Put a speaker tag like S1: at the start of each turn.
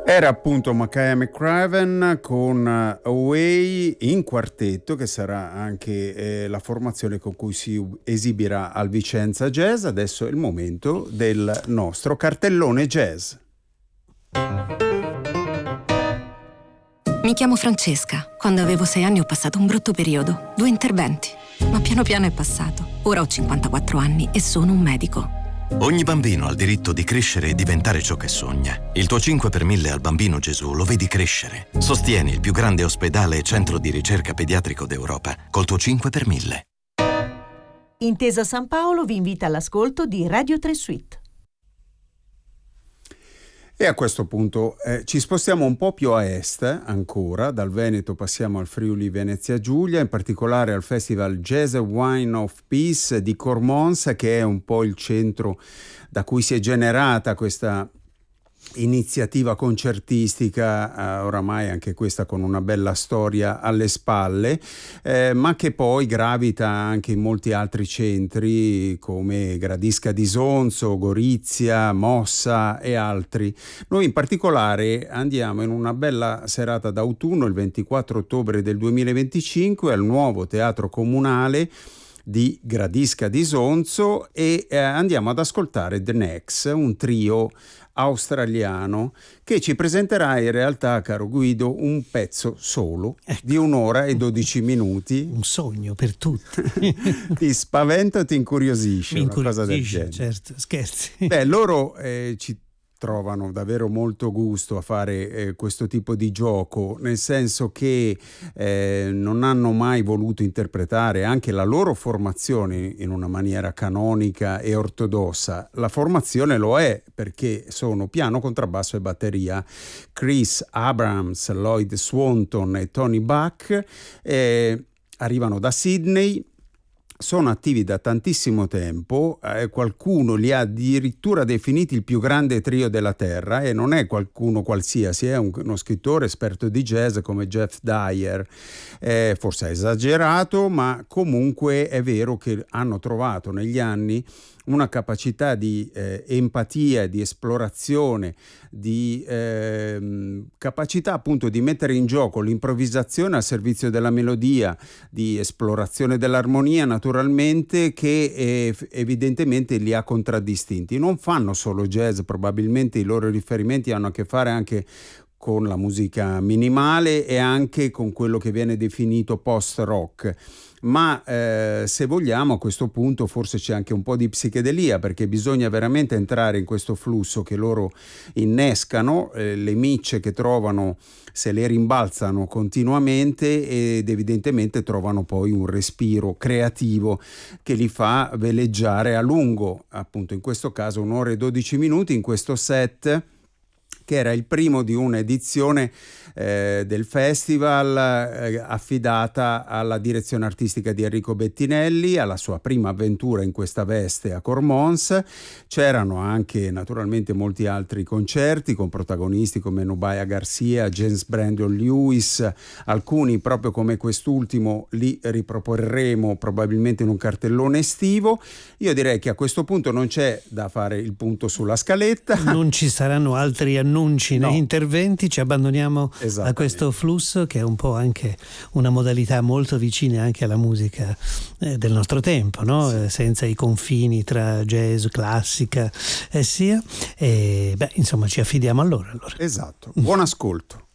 S1: Era appunto Makaya McCraven con Away in quartetto, che sarà anche la formazione con cui si esibirà al Vicenza Jazz. Adesso è il momento del nostro cartellone jazz.
S2: Mi chiamo Francesca. Quando avevo 6 anni ho passato un brutto periodo, 2 interventi, ma piano piano è passato. Ora ho 54 anni e sono un medico.
S3: Ogni bambino ha il diritto di crescere e diventare ciò che sogna. Il tuo 5 per 1000 al Bambino Gesù lo vedi crescere. Sostieni il più grande ospedale e centro di ricerca pediatrico d'Europa col tuo 5 per 1000.
S4: Intesa San Paolo vi invita all'ascolto di Radio 3 Suite.
S1: E a questo punto ci spostiamo un po' più a est ancora, dal Veneto passiamo al Friuli Venezia Giulia, in particolare al Festival Jazz and Wine of Peace di Cormons, che è un po' il centro da cui si è generata questa iniziativa concertistica, oramai anche questa con una bella storia alle spalle, ma che poi gravita anche in molti altri centri come Gradisca di Sonzo, Gorizia, Mossa e altri. Noi in particolare andiamo in una bella serata d'autunno, il 24 ottobre del 2025, al nuovo Teatro Comunale di Gradisca di Sonzo e andiamo ad ascoltare The Next, un trio australiano che ci presenterà in realtà, caro Guido, un pezzo solo di 1 ora e 12 minuti.
S5: Un sogno per tutti.
S1: Ti spaventa o ti incuriosisce?
S5: Mi
S1: una cosa del genere?
S5: Certo, scherzi.
S1: Beh, loro ci trovano davvero molto gusto a fare questo tipo di gioco, nel senso che non hanno mai voluto interpretare anche la loro formazione in una maniera canonica e ortodossa. La formazione lo è perché sono piano, contrabbasso e batteria. Chris Abrams, Lloyd Swanton e Tony Buck arrivano da Sydney. Sono attivi da tantissimo tempo, qualcuno li ha addirittura definiti il più grande trio della terra, e non è qualcuno qualsiasi, è uno scrittore esperto di jazz come Jeff Dyer. Forse ha esagerato, ma comunque è vero che hanno trovato negli anni una capacità di empatia, di esplorazione, di capacità appunto di mettere in gioco l'improvvisazione al servizio della melodia, di esplorazione dell'armonia naturalmente, che evidentemente li ha contraddistinti. Non fanno solo jazz, probabilmente i loro riferimenti hanno a che fare anche con la musica minimale e anche con quello che viene definito post-rock. Ma se vogliamo, a questo punto forse c'è anche un po' di psichedelia, perché bisogna veramente entrare in questo flusso che loro innescano, le micce che trovano se le rimbalzano continuamente ed evidentemente trovano poi un respiro creativo che li fa veleggiare a lungo, appunto in questo caso 1 ora e 12 minuti in questo set, che era il primo di un'edizione del festival affidata alla direzione artistica di Enrico Bettinelli, alla sua prima avventura in questa veste a Cormons. C'erano anche naturalmente molti altri concerti con protagonisti come Nubia Garcia, James Brandon Lewis, alcuni proprio come quest'ultimo li riproporremo probabilmente in un cartellone estivo. Io direi che a questo punto non c'è da fare il punto sulla scaletta.
S5: Non ci saranno altri annunci né interventi, ci abbandoniamo a questo flusso che è un po' anche una modalità molto vicina anche alla musica del nostro tempo, no? Sì. Senza i confini tra jazz, classica insomma ci affidiamo a loro allora.
S1: Esatto, buon ascolto.